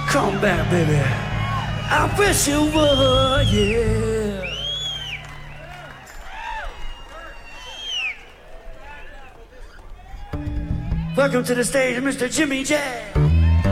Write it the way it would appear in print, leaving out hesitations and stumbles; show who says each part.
Speaker 1: Come back, baby. I wish you would, yeah. Welcome to the stage, Mr. Jimmy Jazz.